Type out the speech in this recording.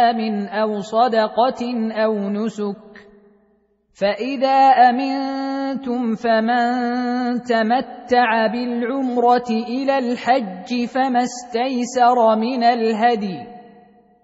من أو صدقة أو نسك فإذا أمنتم فمن تمتع بالعمرة إلى الحج فما استيسر من الهدي